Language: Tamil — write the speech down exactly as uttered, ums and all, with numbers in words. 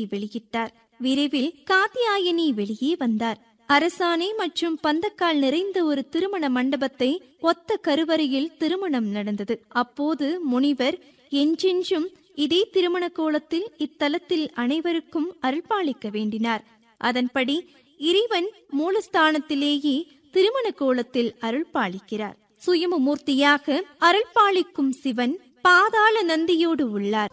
வெளியிட்டார். விரைவில் காத்தியாயனி வெளியே வந்தார். அரசாணை மற்றும் பந்தக்கால் நிறைந்த ஒரு திருமண மண்டபத்தை ஒத்த கருவறையில் திருமணம் நடந்தது. அப்போது முனிவர் என்றென்றும் இதே திருமண கோலத்தில் இத்தலத்தில் அனைவருக்கும் அருள்பாலிக்க வேண்டினார். அதன்படி இறைவன் மூலஸ்தானத்திலேயே திருமண கோலத்தில் அருள்பாலிக்கிறார். சுயம்பு மூர்த்தியாக அருள்பாலிக்கும் சிவன் பாதாள நந்தியோடு உள்ளார்.